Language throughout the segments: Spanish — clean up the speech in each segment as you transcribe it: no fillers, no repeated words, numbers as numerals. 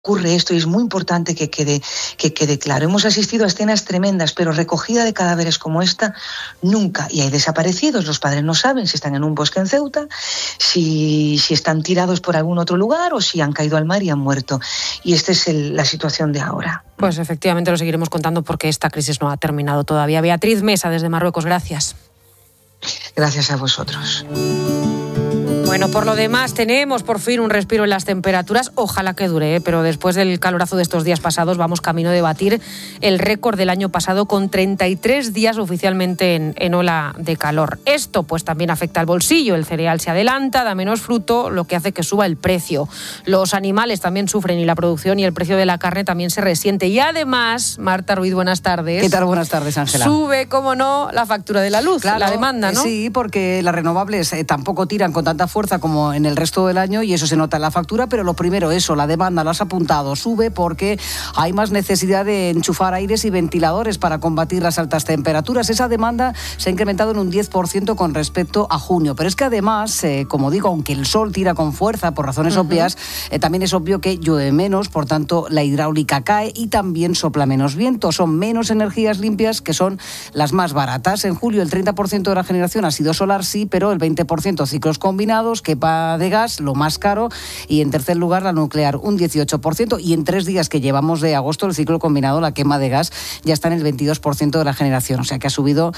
ocurre esto y es muy importante que quede claro. Hemos asistido a escenas tremendas, pero recogida de cadáveres como esta, nunca. Y hay desaparecidos, los padres no saben si están en un bosque en Ceuta, si están tirados por algún otro lugar o si han caído al mar y han muerto. Y esta es la situación de ahora. Pues efectivamente lo seguiremos contando porque esta crisis no ha terminado todavía. Beatriz Mesa, desde Marruecos, gracias. Gracias a vosotros. Bueno, por lo demás tenemos por fin un respiro en las temperaturas, ojalá que dure, pero después del calorazo de estos días pasados vamos camino de batir el récord del año pasado con 33 días oficialmente en ola de calor. Esto pues también afecta al bolsillo, el cereal se adelanta, da menos fruto, lo que hace que suba el precio. Los animales también sufren y la producción y el precio de la carne también se resiente. Y además, Marta Ruiz, buenas tardes. ¿Qué tal? Buenas tardes, Ángela. Sube, cómo no, la factura de la luz, claro, la demanda, ¿no? Sí, porque las renovables tampoco tiran con tanta fuerza como en el resto del año y eso se nota en la factura, pero lo primero eso, la demanda, lo has apuntado, sube porque hay más necesidad de enchufar aires y ventiladores para combatir las altas temperaturas. Esa demanda se ha incrementado en un 10% con respecto a junio, pero es que además, como digo, aunque el sol tira con fuerza por razones obvias, también es obvio que llueve menos, por tanto la hidráulica cae y también sopla menos viento, son menos energías limpias que son las más baratas. En julio el 30% de la generación ha sido solar, sí, pero el 20% ciclos combinados, que de gas, lo más caro, y en tercer lugar la nuclear, un 18%, y en 3 días que llevamos de agosto el ciclo combinado, la quema de gas, ya está en el 22% de la generación, o sea que ha subido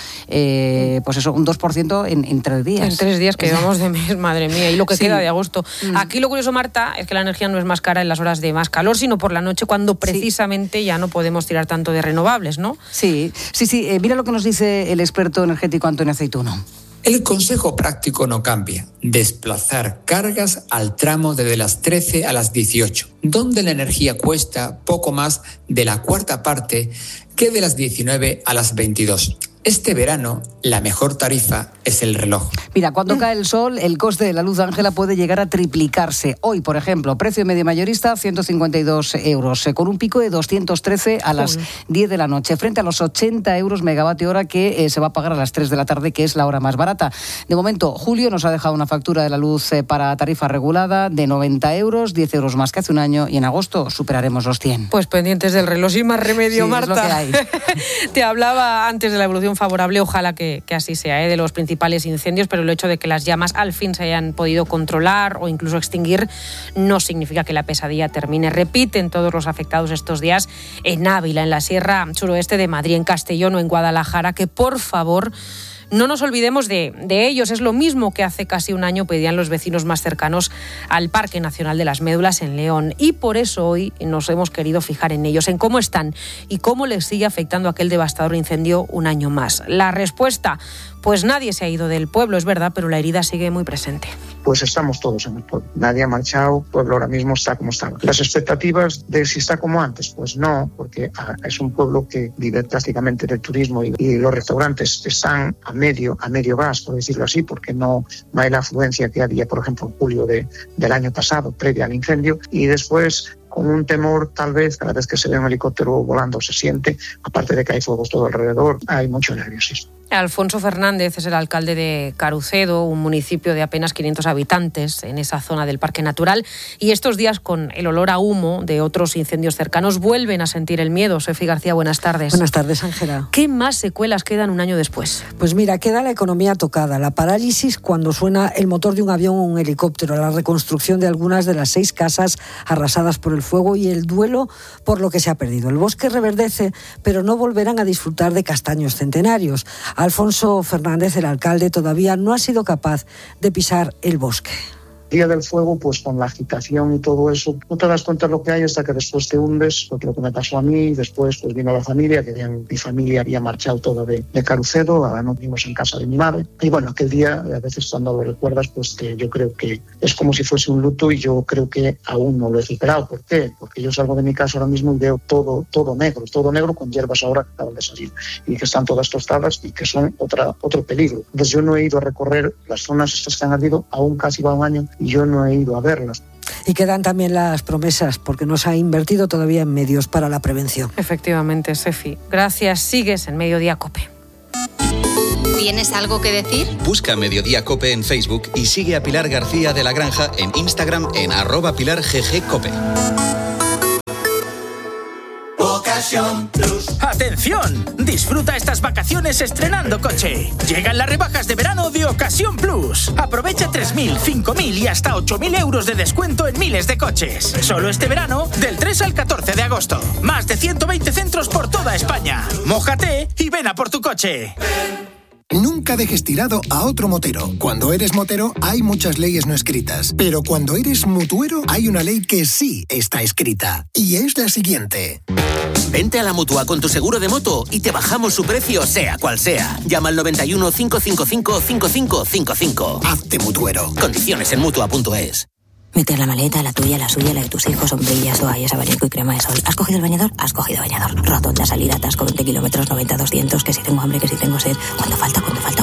pues eso, un 2% en 3 días. En 3 días que llevamos de mes, madre mía, y lo que queda de agosto. Aquí lo curioso, Marta, es que la energía no es más cara en las horas de más calor, sino por la noche, cuando precisamente ya no podemos tirar tanto de renovables, ¿no? Sí, mira lo que nos dice el experto energético Antonio Aceituno. El consejo práctico no cambia. Desplazar cargas al tramo desde las 13 a las 18, donde la energía cuesta poco más de la cuarta parte que de las 19 a las 22. Este verano, la mejor tarifa es el reloj. Mira, cuando cae el sol, el coste de la luz, Ángela, puede llegar a triplicarse. Hoy, por ejemplo, precio medio mayorista, 152 euros, con un pico de 213 a las 10 de la noche, frente a los 80 euros megavatio hora que se va a pagar a las 3 de la tarde, que es la hora más barata. De momento, julio nos ha dejado una factura de la luz para tarifa regulada de 90 euros, 10 euros más que hace un año, y en agosto superaremos los 100. Pues pendientes del reloj, sin más remedio, sí, Marta. Es lo que hay. Te hablaba antes de la evolución favorable, ojalá que así sea, de los principales incendios, pero el hecho de que las llamas al fin se hayan podido controlar o incluso extinguir no significa que la pesadilla termine. Repiten todos los afectados estos días en Ávila, en la sierra suroeste de Madrid, en Castellón o en Guadalajara, que por favor no nos olvidemos de ellos. Es lo mismo que hace casi un año pedían los vecinos más cercanos al Parque Nacional de las Médulas en León. Y por eso hoy nos hemos querido fijar en ellos, en cómo están y cómo les sigue afectando aquel devastador incendio un año más. La respuesta, pues nadie se ha ido del pueblo, es verdad, pero la herida sigue muy presente. Pues estamos todos en el pueblo. Nadie ha marchado, el pueblo ahora mismo está como estaba. Las expectativas de si está como antes, pues no, porque es un pueblo que vive prácticamente del turismo y los restaurantes están a medio gas, por decirlo así, porque no hay la afluencia que había, por ejemplo, en julio del año pasado, previa al incendio, y después con un temor, tal vez, cada vez que se ve un helicóptero volando se siente, aparte de que hay fuegos todo alrededor, hay mucho nerviosismo. Alfonso Fernández es el alcalde de Carucedo, un municipio de apenas 500 habitantes en esa zona del Parque Natural, y estos días, con el olor a humo de otros incendios cercanos, vuelven a sentir el miedo. Sofi García, buenas tardes. Buenas tardes, Ángela. ¿Qué más secuelas quedan un año después? Pues mira, queda la economía tocada, la parálisis cuando suena el motor de un avión o un helicóptero, la reconstrucción de algunas de las 6 casas arrasadas por el fuego y el duelo por lo que se ha perdido. El bosque reverdece, pero no volverán a disfrutar de castaños centenarios. Alfonso Fernández, el alcalde, todavía no ha sido capaz de pisar el bosque. Día del fuego, pues con la agitación y todo eso, no te das cuenta de lo que hay hasta que después te hundes, porque lo que me pasó a mí, después pues vino la familia, que mi familia había marchado toda de Carucedo, ahora nos vimos en casa de mi madre, y bueno, aquel día, a veces cuando lo recuerdas, pues que yo creo que es como si fuese un luto y yo creo que aún no lo he superado. ¿Por qué? Porque yo salgo de mi casa ahora mismo y veo todo negro con hierbas ahora que acaban de salir y que están todas tostadas y que son otro peligro. Entonces yo no he ido a recorrer las zonas estas que han ardido, aún casi va un año, y yo no he ido a verlas. Y quedan también las promesas, porque no se ha invertido todavía en medios para la prevención. Efectivamente, Sefi. Gracias. Sigues en Mediodía COPE. ¿Tienes algo que decir? Busca Mediodía COPE en Facebook y sigue a Pilar García de la Granja en Instagram en @PilarGGCope. Ocasión Plus. ¡Atención! Disfruta estas vacaciones estrenando coche. Llegan las rebajas de verano de Ocasión Plus. Aprovecha 3.000, 5.000 y hasta 8.000 euros de descuento en miles de coches. Solo este verano, del 3 al 14 de agosto. Más de 120 centros por toda España. Mójate y ven a por tu coche. Nunca dejes tirado a otro motero. Cuando eres motero hay muchas leyes no escritas, pero cuando eres mutuero hay una ley que sí está escrita, y es la siguiente. Vente a la Mutua con tu seguro de moto y te bajamos su precio sea cual sea. Llama al 91 555 5555. Hazte mutuero. Condiciones en Mutua.es. Meter la maleta, la tuya, la suya, la de tus hijos, sombrillas, toallas, abanico y crema de sol. ¿Has cogido el bañador? Has cogido bañador. Rotonda, salida, atasco, 20 kilómetros, 90, 200, que si tengo hambre, que si tengo sed. ¿Cuánto falta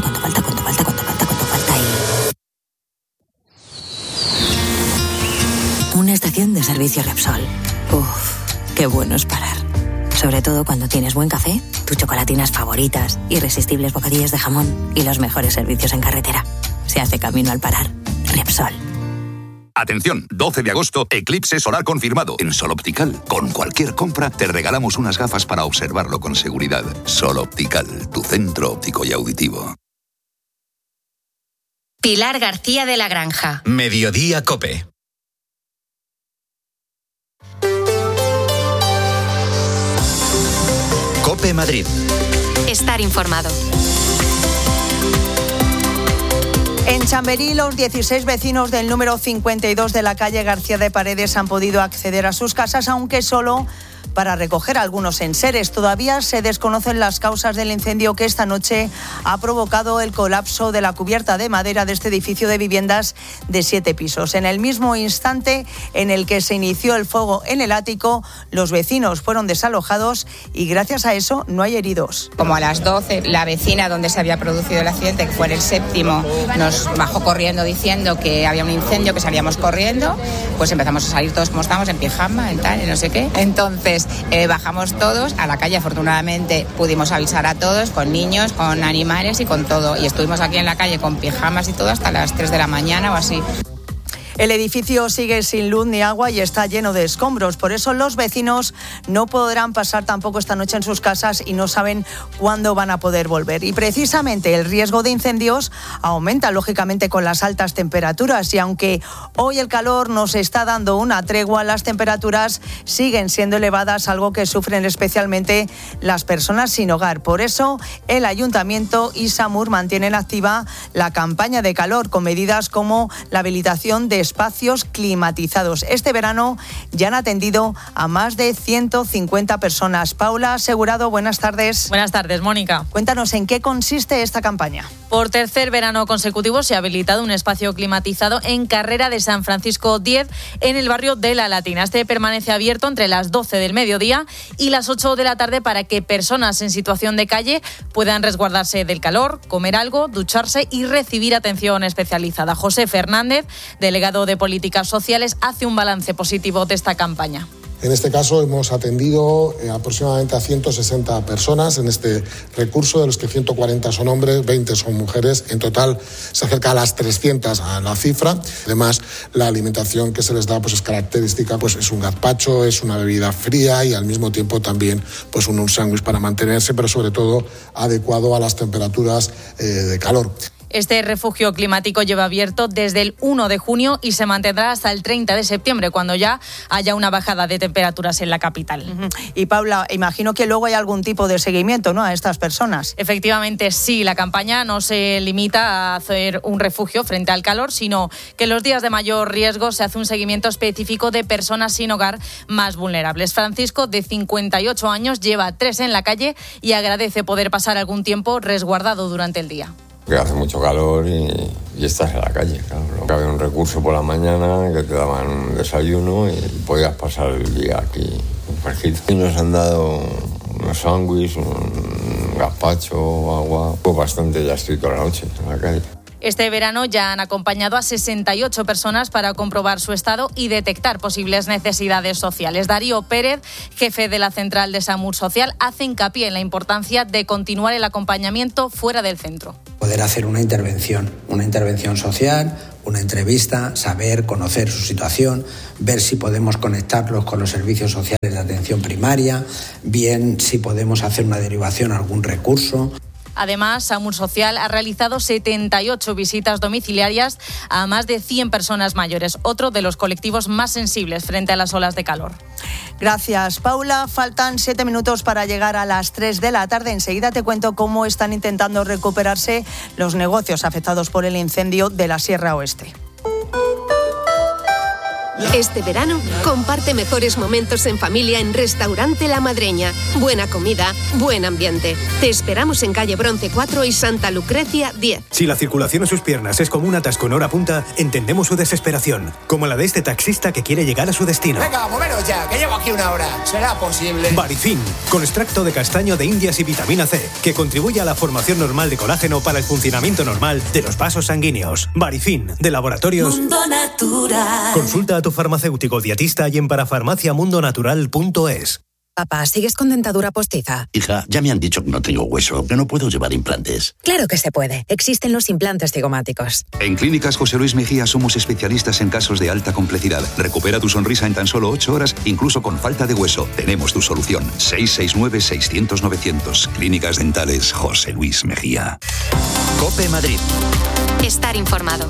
y... Una estación de servicio Repsol. Uf, qué bueno es parar. Sobre todo cuando tienes buen café, tus chocolatinas favoritas, irresistibles bocadillos de jamón y los mejores servicios en carretera. Se hace camino al parar. Repsol. Atención, 12 de agosto, eclipse solar confirmado en Sol Optical. Con cualquier compra te regalamos unas gafas para observarlo con seguridad. Sol Optical, tu centro óptico y auditivo. Pilar García de la Granja. Mediodía COPE. COPE Madrid. Estar informado. En Chamberí, los 16 vecinos del número 52 de la calle García de Paredes han podido acceder a sus casas, aunque solo para recoger algunos enseres. Todavía se desconocen las causas del incendio que esta noche ha provocado el colapso de la cubierta de madera de este edificio de viviendas de 7 pisos. En el mismo instante en el que se inició el fuego en el ático, los vecinos fueron desalojados y gracias a eso no hay heridos. Como a las 12, la vecina donde se había producido el accidente, que fue en el 7º, nos bajó corriendo diciendo que había un incendio, que salíamos corriendo. Pues empezamos a salir todos como estábamos, en pijama, en tal, en no sé qué. Entonces bajamos todos a la calle. Afortunadamente pudimos avisar a todos, con niños, con animales y con todo. Y estuvimos aquí en la calle con pijamas y todo hasta las 3 de la mañana o así. El edificio sigue sin luz ni agua y está lleno de escombros. Por eso los vecinos no podrán pasar tampoco esta noche en sus casas y no saben cuándo van a poder volver. Y precisamente el riesgo de incendios aumenta, lógicamente, con las altas temperaturas. Y aunque hoy el calor nos está dando una tregua, las temperaturas siguen siendo elevadas, algo que sufren especialmente las personas sin hogar. Por eso el Ayuntamiento y SAMUR mantienen activa la campaña de calor con medidas como la habilitación de espacios climatizados. Este verano ya han atendido a más de 150 personas. Paula Asegurado, buenas tardes. Buenas tardes, Mónica. Cuéntanos en qué consiste esta campaña. Por tercer verano consecutivo se ha habilitado un espacio climatizado en Carrera de San Francisco 10 en el barrio de La Latina. Este permanece abierto entre las 12 del mediodía y las 8 de la tarde para que personas en situación de calle puedan resguardarse del calor, comer algo, ducharse y recibir atención especializada. José Fernández, delegado de Políticas Sociales, hace un balance positivo de esta campaña. En este caso hemos atendido aproximadamente a 160 personas en este recurso, de los que 140 son hombres, 20 son mujeres. En total se acerca a las 300 a la cifra. Además, la alimentación que se les da pues es característica, pues es un gazpacho, es una bebida fría y al mismo tiempo también pues un sándwich para mantenerse, pero sobre todo adecuado a las temperaturas de calor. Este refugio climático lleva abierto desde el 1 de junio y se mantendrá hasta el 30 de septiembre, cuando ya haya una bajada de temperaturas en la capital. Y Paula, imagino que luego hay algún tipo de seguimiento, ¿no?, a estas personas. Efectivamente, sí. La campaña no se limita a hacer un refugio frente al calor, sino que en los días de mayor riesgo se hace un seguimiento específico de personas sin hogar más vulnerables. Francisco, de 58 años, lleva 3 en la calle y agradece poder pasar algún tiempo resguardado durante el día. Que hace mucho calor y estás en la calle, claro. Había un recurso por la mañana que te daban un desayuno y podías pasar el día aquí fresquito. Y nos han dado unos sándwiches, un gazpacho, agua. Pues bastante, ya estoy toda la noche en la calle. Este verano ya han acompañado a 68 personas para comprobar su estado y detectar posibles necesidades sociales. Darío Pérez, jefe de la central de SAMUR Social, hace hincapié en la importancia de continuar el acompañamiento fuera del centro. Poder hacer una intervención social, una entrevista, saber, conocer su situación, ver si podemos conectarlos con los servicios sociales de atención primaria, bien si podemos hacer una derivación a algún recurso. Además, SAMUR Social ha realizado 78 visitas domiciliarias a más de 100 personas mayores, otro de los colectivos más sensibles frente a las olas de calor. Gracias, Paula. Faltan 7 minutos para llegar a las 3 de la tarde. Enseguida te cuento cómo están intentando recuperarse los negocios afectados por el incendio de la Sierra Oeste. Este verano, comparte mejores momentos en familia en Restaurante La Madreña. Buena comida, buen ambiente. Te esperamos en Calle Bronce 4 y Santa Lucrecia 10. Si la circulación en sus piernas es como un atasco en hora punta, entendemos su desesperación, como la de este taxista que quiere llegar a su destino. Venga, moveros ya, que llevo aquí una hora. ¿Será posible? Barifin, con extracto de castaño de indias y vitamina C, que contribuye a la formación normal de colágeno para el funcionamiento normal de los vasos sanguíneos. Barifin, de Laboratorios Mundo Natural. Consulta a tu farmacéutico dietista y en parafarmaciamundonatural.es. Papá, ¿sigues con dentadura postiza? Hija, ya me han dicho que no tengo hueso, que no puedo llevar implantes. Claro que se puede. Existen los implantes cigomáticos. En Clínicas José Luis Mejía somos especialistas en casos de alta complejidad. Recupera tu sonrisa en tan solo 8 horas, incluso con falta de hueso. Tenemos tu solución. 669-600-900. Clínicas Dentales José Luis Mejía. COPE Madrid. Estar informado.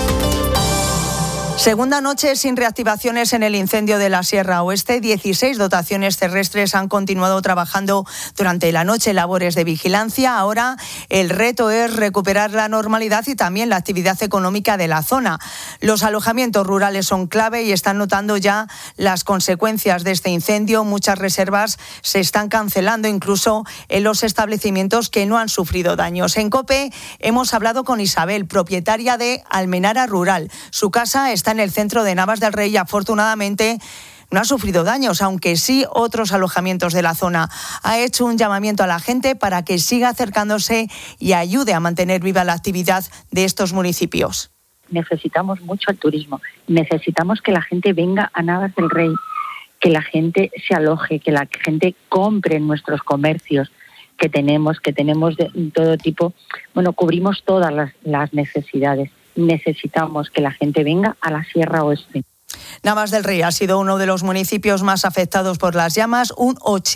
Segunda noche sin reactivaciones en el incendio de la Sierra Oeste. 16 dotaciones terrestres han continuado trabajando durante la noche en labores de vigilancia. Ahora el reto es recuperar la normalidad y también la actividad económica de la zona. Los alojamientos rurales son clave y están notando ya las consecuencias de este incendio. Muchas reservas se están cancelando, incluso en los establecimientos que no han sufrido daños. En COPE hemos hablado con Isabel, propietaria de Almenara Rural. Su casa está en el centro de Navas del Rey y afortunadamente no ha sufrido daños, aunque sí otros alojamientos de la zona. Ha hecho un llamamiento a la gente para que siga acercándose y ayude a mantener viva la actividad de estos municipios. Necesitamos mucho el turismo, necesitamos que la gente venga a Navas del Rey, que la gente se aloje, que la gente compre en nuestros comercios que tenemos de todo tipo. Bueno, cubrimos todas las necesidades. Necesitamos que la gente venga a la Sierra Oeste. Navas del Rey ha sido uno de los municipios más afectados por las llamas. Un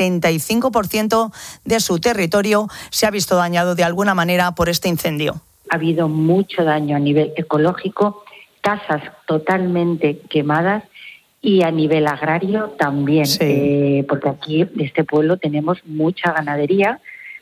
85% de su territorio se ha visto dañado de alguna manera por este incendio. Ha habido mucho daño a nivel ecológico, casas totalmente quemadas y a nivel agrario también, sí. Porque aquí de este pueblo tenemos mucha ganadería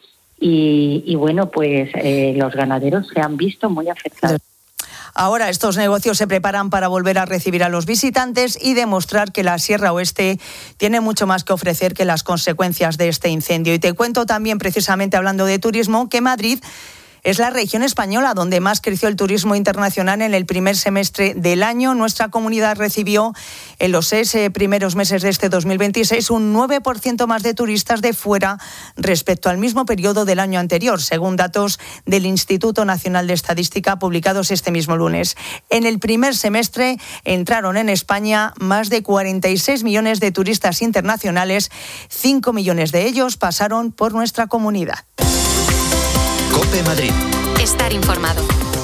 y bueno, pues los ganaderos se han visto muy afectados. Ahora estos negocios se preparan para volver a recibir a los visitantes y demostrar que la Sierra Oeste tiene mucho más que ofrecer que las consecuencias de este incendio. Y te cuento también, precisamente hablando de turismo, que Madrid es la región española donde más creció el turismo internacional en el primer semestre del año. Nuestra comunidad recibió en los 6 primeros meses de este 2026 un 9% más de turistas de fuera respecto al mismo periodo del año anterior, según datos del Instituto Nacional de Estadística publicados este mismo lunes. En el primer semestre entraron en España más de 46 millones de turistas internacionales, 5 millones de ellos pasaron por nuestra comunidad. COPE Madrid. Estar informado.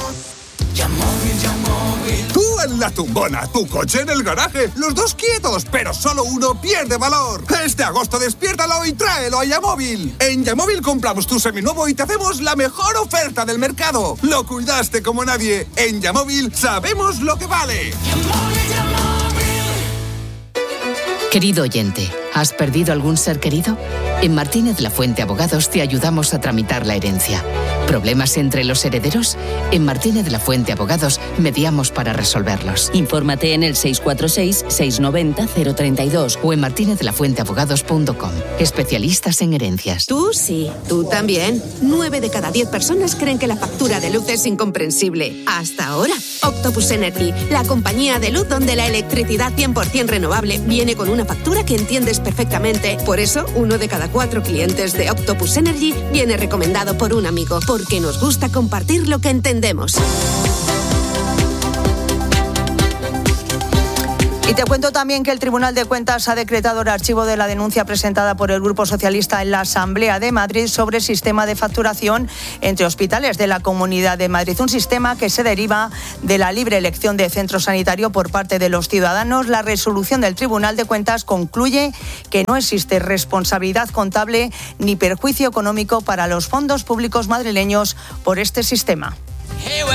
Tú en la tumbona, tu coche en el garaje, los dos quietos, pero solo uno pierde valor. Este agosto despiértalo y tráelo a Yamóvil. En Yamóvil compramos tu seminuevo y te hacemos la mejor oferta del mercado. Lo cuidaste como nadie. En Yamóvil sabemos lo que vale. Querido oyente, ¿has perdido algún ser querido? En Martínez La Fuente Abogados te ayudamos a tramitar la herencia. ¿Problemas entre los herederos? En Martínez La Fuente Abogados mediamos para resolverlos. Infórmate en el 646-690-032 o en martinezlafuenteabogados.com. Especialistas en herencias. Tú sí, tú también. 9 de cada 10 personas creen que la factura de luz es incomprensible. Hasta ahora. Octopus Energy, la compañía de luz donde la electricidad 100% renovable viene con una factura que entiendes perfectamente. Por eso, 1 de cada 4 clientes de Octopus Energy viene recomendado por un amigo, porque nos gusta compartir lo que entendemos. Y te cuento también que el Tribunal de Cuentas ha decretado el archivo de la denuncia presentada por el Grupo Socialista en la Asamblea de Madrid sobre sistema de facturación entre hospitales de la Comunidad de Madrid. Un sistema que se deriva de la libre elección de centro sanitario por parte de los ciudadanos. La resolución del Tribunal de Cuentas concluye que no existe responsabilidad contable ni perjuicio económico para los fondos públicos madrileños por este sistema.